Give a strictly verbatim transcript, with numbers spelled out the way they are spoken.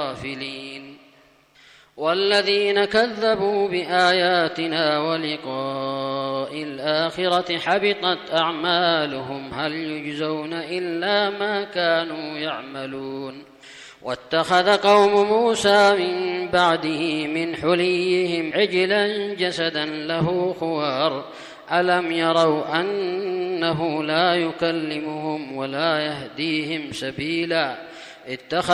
غافلين. والذين كذبوا بآياتنا ولقاء الآخرة حبطت أعمالهم هل يجزون إلا ما كانوا يعملون. واتخذ قوم موسى من بعده من حليهم عجلا جسدا له خوار ألم يروا أنه لا يكلمهم ولا يهديهم سبيلا. اتخذ